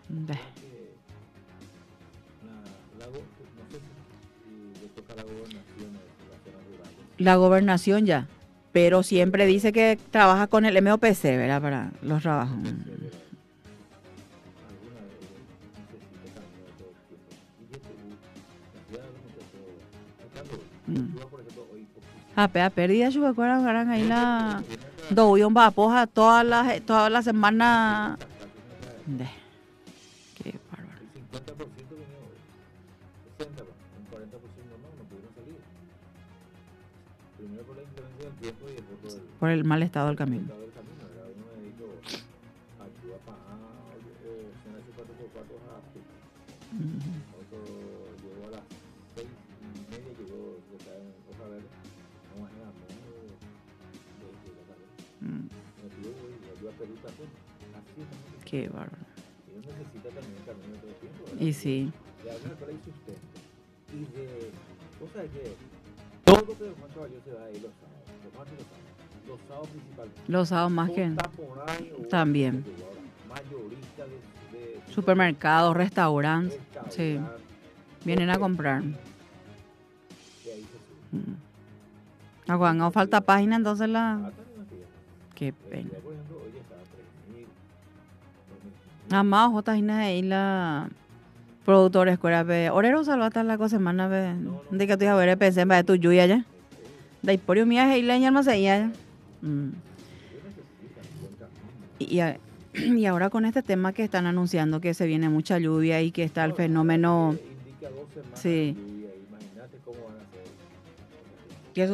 Ve. La gobernación ya, pero siempre dice que trabaja con el MOPC, ¿verdad? Para los trabajos. A pérdida yo me acuerdo que eran ahí la doy va poja todas las semanas. Qué bárbaro. Por el mal estado del camino. Qué bárbaro. Y sí. Los sábados más que también. Supermercados, restaurantes, sí. Vienen a comprar. Cuando falta página, entonces la... Qué pena. Amado, J. ahí la productora escuela de Orero salvata la cosa semana de que estoy a ver pensé en tu lluvia ya. De por mía y leña más allá. Y ahora con este tema que están anunciando que se viene mucha lluvia y que está el fenómeno. Sí. Que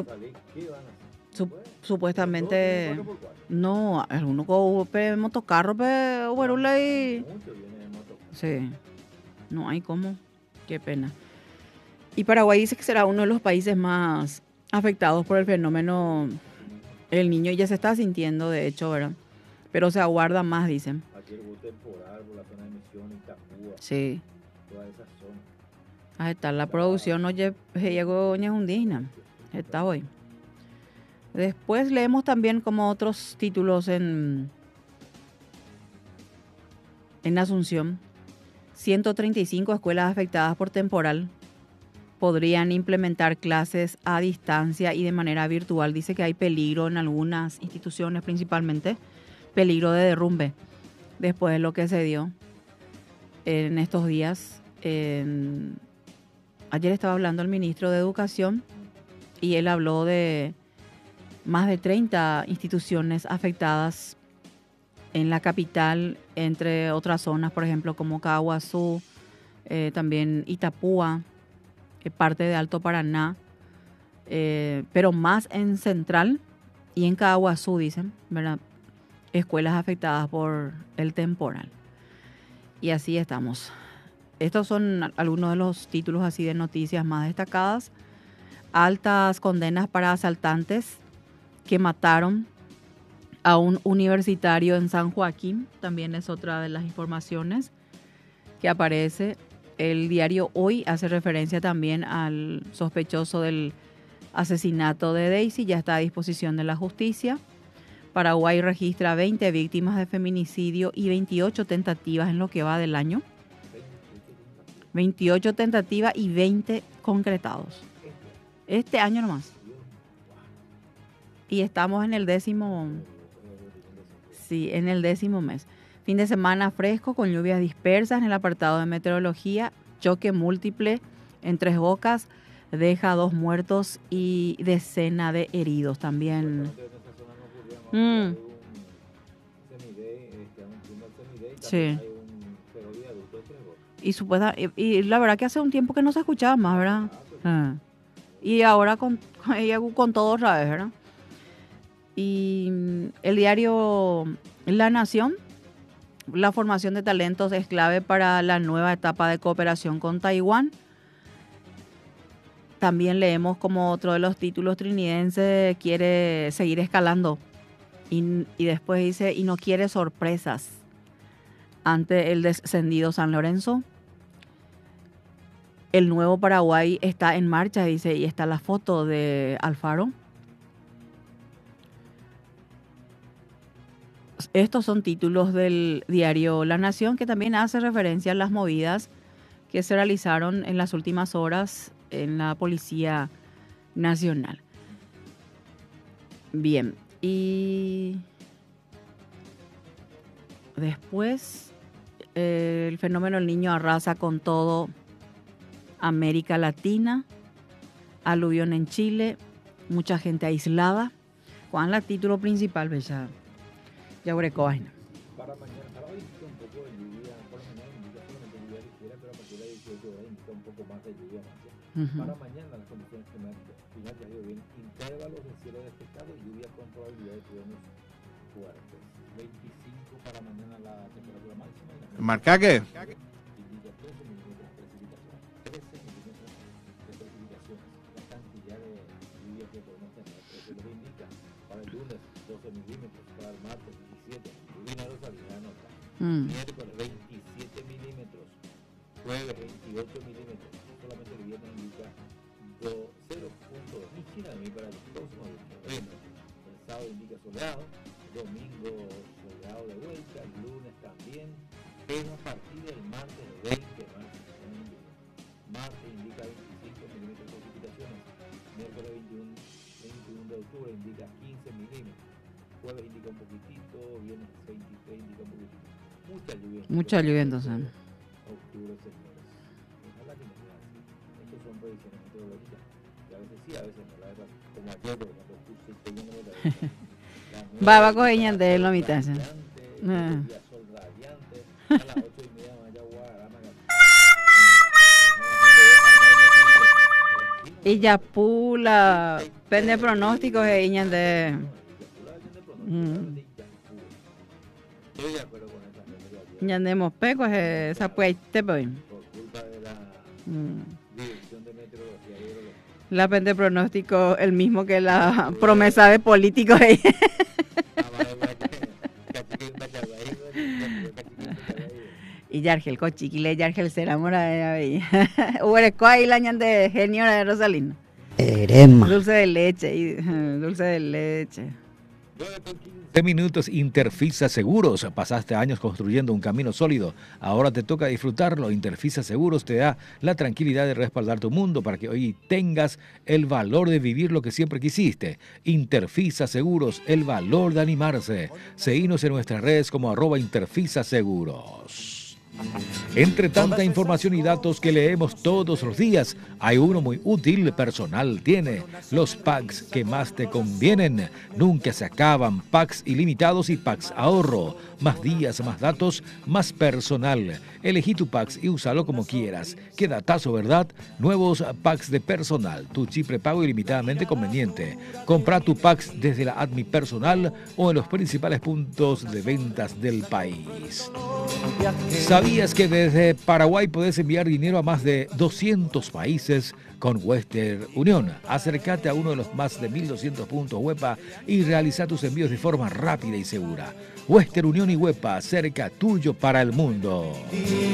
supuestamente no, algunos con motocarro pero sí. No hay cómo. Qué pena. Y Paraguay dice que será uno de los países más afectados por el fenómeno El Niño. Ya se está sintiendo, de hecho, ¿verdad? Pero se aguarda más, dicen. Sí. Ahí está la producción, no llegó Ñejundina. Está hoy. Después leemos también como otros títulos en Asunción. 135 escuelas afectadas por temporal podrían implementar clases a distancia y de manera virtual. Dice que hay peligro en algunas instituciones, principalmente peligro de derrumbe después de lo que se dio en estos días. Ayer estaba hablando el ministro de Educación y él habló de más de 30 instituciones afectadas en la capital, entre otras zonas, por ejemplo, como Caguazú, también Itapúa, parte de Alto Paraná, pero más en Central y en Caguazú, dicen, ¿verdad? Escuelas afectadas por el temporal. Y así estamos. Estos son algunos de los títulos así de noticias más destacadas. Altas condenas para asaltantes que mataron a un universitario en San Joaquín, también es otra de las informaciones que aparece. El diario Hoy hace referencia también al sospechoso del asesinato de Daisy, ya está a disposición de la justicia. Paraguay registra 20 víctimas de feminicidio y 28 tentativas en lo que va del año. 28 tentativas y 20 concretados. Este año nomás. Y estamos en el 10º... Sí, en el 10º mes. Fin de semana fresco con lluvias dispersas en el apartado de meteorología. Choque múltiple en Tres Bocas deja 2 muertos y decena de heridos también. Sí. Y la verdad que hace un tiempo que no se escuchaba más, ¿verdad? Y ahora con todo otra vez, ¿verdad? Y el diario La Nación, la formación de talentos es clave para la nueva etapa de cooperación con Taiwán. También leemos como otro de los títulos, Trinidense quiere seguir escalando y después dice, y no quiere sorpresas ante el descendido San Lorenzo. El nuevo Paraguay está en marcha, dice, y está la foto de Alfaro. Estos son títulos del diario La Nación, que también hace referencia a las movidas que se realizaron en las últimas horas en la Policía Nacional. Bien, y después el fenómeno del Niño arrasa con todo América Latina, aluvión en Chile, mucha gente aislada. Juan, la título principal, bella. Ya vaina. Para mañana, para hoy indica un poco de lluvia, por la mañana indica solamente lluvia ligera, pero a partir de las 18 horas indica un poco más de lluvia más. Para mañana las condiciones climáticas, final ya bien, intervalos de cielo despejado, lluvia con probabilidad de truenos fuertes. 25 para mañana la temperatura máxima. ¿Marca qué? Indica 13 milímetros de precipitación. 13 milímetros de precipitaciones. La cantidad de lluvia que podemos tener. Eso lo indica para el lunes 12 milímetros, para el martes 17, Luna Rosalina nota. Miércoles 27 milímetros, jueves 28 milímetros, solamente el viernes indica 0.2 ni China de mí para el próximo viernes. El sábado indica soleado, domingo soleado de vuelta, el lunes también, pero a partir del martes 20 martes indica 25 milímetros de precipitaciones, miércoles 21 de octubre indica 15 milímetros. Jueves indica un poquitito, viernes 23 indica un poquitito. Mucha lluvia entonces. Octubre, señores. Ojalá que no sea así. Estos son predicciones meteorológicas. Que a veces sí, a veces no. La verdad, como ayer, por ejemplo, estoy viendo Va a coger de la mitad. Sol radiante. A las 8:30 vaya a Guadalajara. Y ya pula. Pende pronósticos de Iñan de. Estoy de acuerdo con esa meteorología. Ya andemos pecos, esa pues te voy. Por culpa de la dirección de meteorología y hidrología. La pende pronóstico, el mismo que la promesa de políticos. Y Yargel Cochiquile, Yargel será mora de ahí. Huereco ahí la ñan de genio de Rosalina. Dulce de leche, dulce de leche. 10 minutos. Interfisa Seguros. Pasaste años construyendo un camino sólido. Ahora te toca disfrutarlo. Interfisa Seguros te da la tranquilidad de respaldar tu mundo para que hoy tengas el valor de vivir lo que siempre quisiste. Interfisa Seguros, el valor de animarse. Seguinos en nuestras redes como @Interfisa Seguros. Entre tanta información y datos que leemos todos los días, hay uno muy útil. Personal tiene los packs que más te convienen. Nunca se acaban. Packs ilimitados y packs ahorro. Más días, más datos, más personal. Elegí tu packs y úsalo como quieras. Qué datazo, ¿verdad? Nuevos packs de personal. Tu chip prepago ilimitadamente conveniente. Compra tu packs desde la Admi Personal o en los principales puntos de ventas del país. ¿Sabías que desde Paraguay podés enviar dinero a más de 200 países con Western Union? Acércate a uno de los más de 1.200 puntos WEPA y realiza tus envíos de forma rápida y segura. Western Union y WEPA, cerca tuyo para el mundo.